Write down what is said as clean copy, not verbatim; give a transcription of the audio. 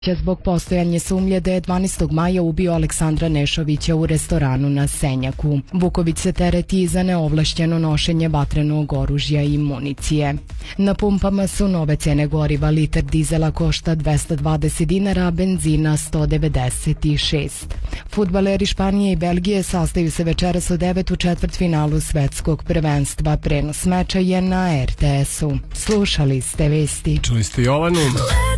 Zbog postojanje sumnje da je 12. maja ubio Aleksandra Nešovića u restoranu na Senjaku. Vuković se tereti za neovlašćeno nošenje vatrenog oružja i municije. Na pumpama su nove cene goriva, litar dizela košta 220 dinara, a benzina 196. Fudbaleri Španije i Belgije sastaju se večeras u 9 u četvrtfinalu svetskog prvenstva. Prenos meča je na RTS-u. Slušali ste vesti. Čuli ste Jovanu.